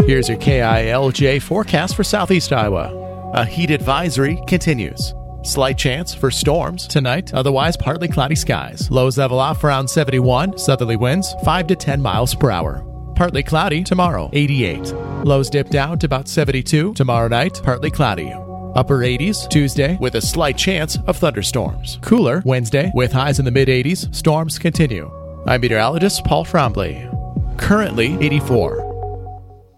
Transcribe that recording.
Here's your KILJ forecast for southeast Iowa. A heat advisory continues. Slight chance for storms tonight, otherwise partly cloudy skies. Lows level off around 71, southerly winds 5 to 10 miles per hour. Partly cloudy tomorrow, 88. Lows dip down to about 72 tomorrow night, partly cloudy. Upper 80s Tuesday with a slight chance of thunderstorms. Cooler Wednesday with highs in the mid 80s, storms continue. I'm meteorologist Paul Trombley. Currently 84.